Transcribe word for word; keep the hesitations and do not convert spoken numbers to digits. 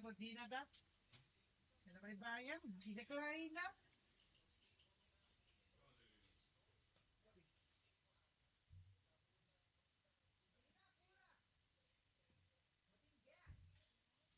di na da. Ano ba bayan? Di na kalain na.